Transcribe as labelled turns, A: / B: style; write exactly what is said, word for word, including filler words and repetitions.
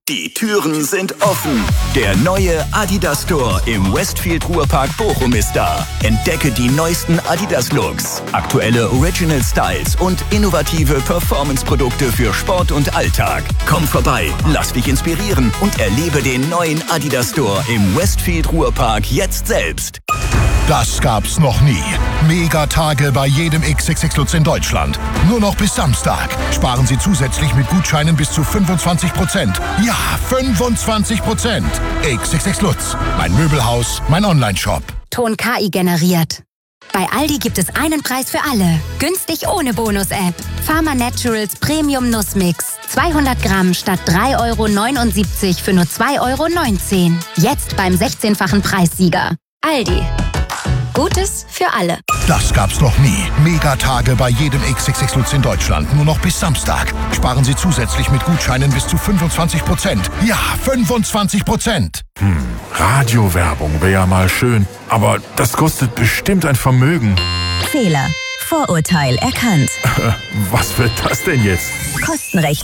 A: Die Türen sind offen. Der neue Adidas Store im Westfield Ruhrpark Bochum ist da. Entdecke die neuesten Adidas-Looks, aktuelle Original Styles und innovative Performance-Produkte für Sport und Alltag. Komm vorbei, lass dich inspirieren und erlebe den neuen Adidas Store im Westfield Ruhrpark jetzt selbst.
B: Das gab's noch nie. Megatage bei jedem X X X Lutz in Deutschland. Nur noch bis Samstag. Sparen Sie zusätzlich mit Gutscheinen bis zu fünfundzwanzig Prozent. Ja, fünfundzwanzig Prozent. X X X Lutz. Mein Möbelhaus, mein Onlineshop.
C: Ton K I generiert. Bei Aldi gibt es einen Preis für alle. Günstig ohne Bonus-App. Pharma Naturals Premium Nussmix. zweihundert Gramm statt drei Euro neunundsiebzig für nur zwei Euro neunzehn. Jetzt beim sechzehnfachen Preissieger. Aldi. Gutes für alle.
B: Das gab's noch nie. Megatage bei jedem X X X Lutz in Deutschland. Nur noch bis Samstag. Sparen Sie zusätzlich mit Gutscheinen bis zu fünfundzwanzig Prozent. Ja, fünfundzwanzig Prozent.
D: Hm, Radiowerbung wäre ja mal schön. Aber das kostet bestimmt ein Vermögen.
E: Fehler. Vorurteil erkannt.
D: Was wird das denn jetzt?
E: Kostenrechnung.